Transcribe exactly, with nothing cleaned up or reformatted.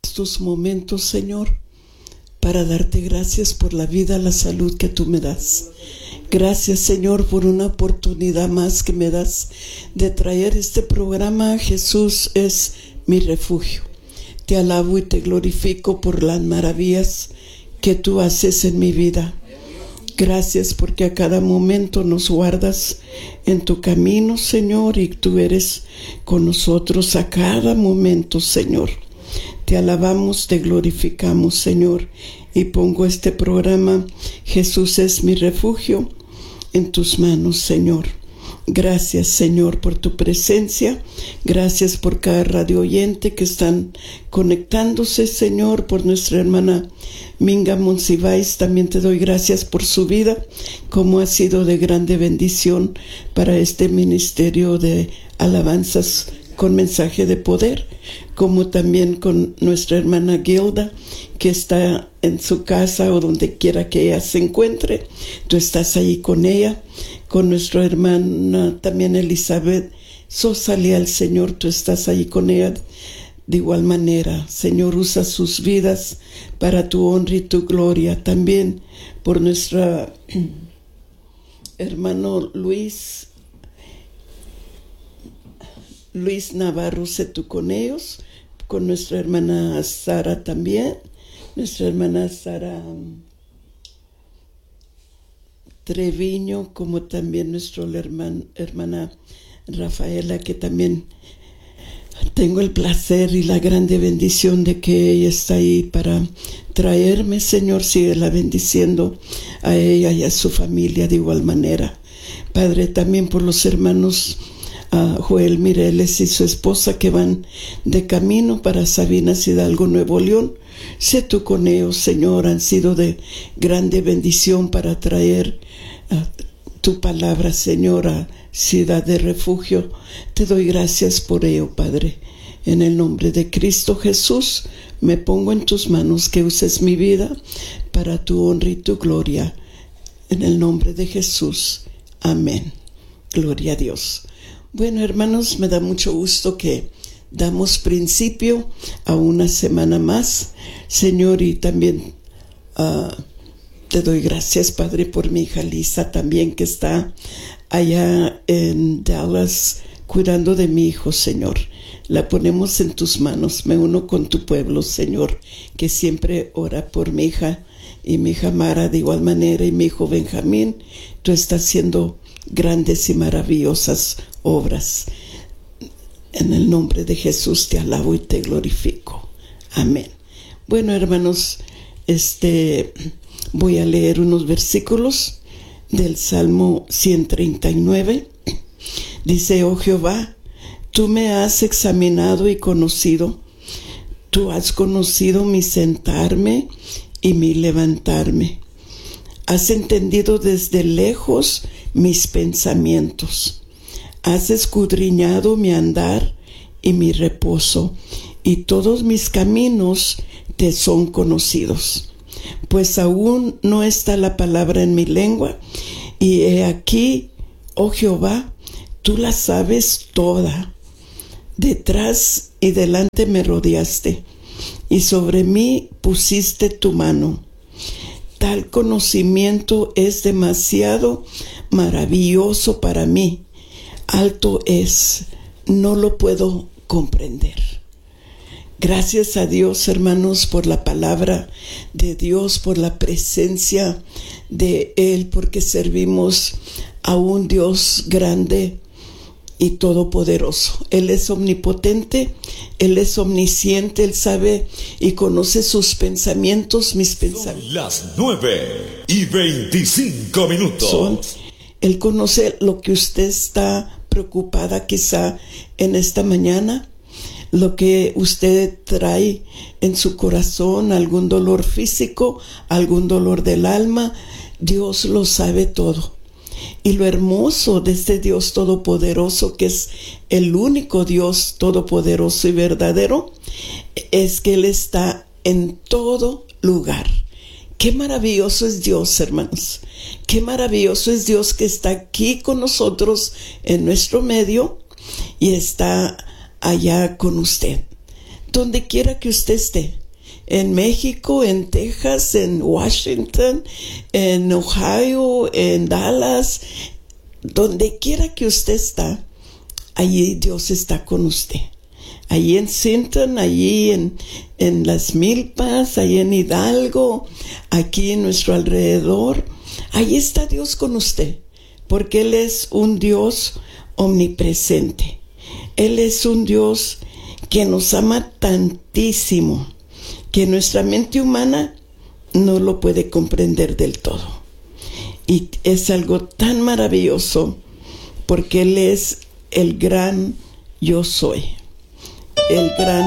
estos momentos, Señor, para darte gracias por la vida, la salud que tú me das. Gracias, Señor, por una oportunidad más que me das de traer este programa. Jesús es mi refugio. Te alabo y te glorifico por las maravillas que tú haces en mi vida. Gracias porque a cada momento nos guardas en tu camino, Señor, y tú eres con nosotros a cada momento, Señor. Te alabamos, te glorificamos, Señor, y pongo este programa, Jesús es mi refugio, en tus manos, Señor. Gracias, Señor, por tu presencia. Gracias por cada radio oyente que están conectándose, Señor, por nuestra hermana Minga Monsiváis. También te doy gracias por su vida, como ha sido de grande bendición para este ministerio de alabanzas con mensaje de poder, como también con nuestra hermana Gilda, que está en su casa o donde quiera que ella se encuentre. Tú estás ahí con ella, con nuestra hermana también Elizabeth Sosa Leal, Señor, tú estás ahí con ella de igual manera. Señor, usa sus vidas para tu honra y tu gloria. También por nuestra hermano Luis Luis Navarro, sé tú con ellos, con nuestra hermana Sara también, nuestra hermana Sara Treviño, como también nuestra hermana, hermana Rafaela, que también tengo el placer y la grande bendición de que ella está ahí para traerme. Señor, sigue la bendiciendo a ella y a su familia de igual manera. Padre, también por los hermanos a Joel Mireles y su esposa que van de camino para Sabinas Hidalgo, Nuevo León. Sé tú con ellos, Señor, han sido de grande bendición para traer uh, tu palabra, Señor, a Ciudad de Refugio. Te doy gracias por ello, Padre. En el nombre de Cristo Jesús, me pongo en tus manos, que uses mi vida para tu honra y tu gloria. En el nombre de Jesús. Amén. Gloria a Dios. Bueno, hermanos, me da mucho gusto que damos principio a una semana más, Señor, y también uh, te doy gracias, Padre, por mi hija Lisa también, que está allá en Dallas cuidando de mi hijo, Señor. La ponemos en tus manos, me uno con tu pueblo, Señor, que siempre ora por mi hija y mi hija Mara de igual manera, y mi hijo Benjamín. Tú estás haciendo grandes y maravillosas obras. En el nombre de Jesús te alabo y te glorifico. Amén. Bueno, hermanos, este voy a leer unos versículos del Salmo ciento treinta y nueve. Dice: oh Jehová, tú me has examinado y conocido. Tú has conocido mi sentarme y mi levantarme. Has entendido desde lejos mis pensamientos. Has escudriñado mi andar y mi reposo, y todos mis caminos te son conocidos. Pues aún no está la palabra en mi lengua, y he aquí, oh Jehová, tú la sabes toda. Detrás y delante me rodeaste, y sobre mí pusiste tu mano. Tal conocimiento es demasiado maravilloso para mí. Alto es, no lo puedo comprender. Gracias a Dios, hermanos, por la palabra de Dios, por la presencia de Él, porque servimos a un Dios grande y todopoderoso. Él es omnipotente, Él es omnisciente, Él sabe y conoce sus pensamientos, mis pensamientos. Son las nueve y veinticinco minutos. Son, Él conoce lo que usted está preocupada quizá en esta mañana, lo que usted trae en su corazón, algún dolor físico, algún dolor del alma. Dios lo sabe todo. Y lo hermoso de este Dios todopoderoso, que es el único Dios todopoderoso y verdadero, es que Él está en todo lugar. Qué maravilloso es Dios, hermanos. Qué maravilloso es Dios, que está aquí con nosotros en nuestro medio y está allá con usted. Donde quiera que usted esté, en México, en Texas, en Washington, en Ohio, en Dallas, donde quiera que usted está, allí Dios está con usted. Allí en Sinton, allí en, en Las Milpas, allí en Hidalgo, aquí en nuestro alrededor, allí está Dios con usted, porque Él es un Dios omnipresente. Él es un Dios que nos ama tantísimo, que nuestra mente humana no lo puede comprender del todo. Y es algo tan maravilloso, porque Él es el gran yo soy. El gran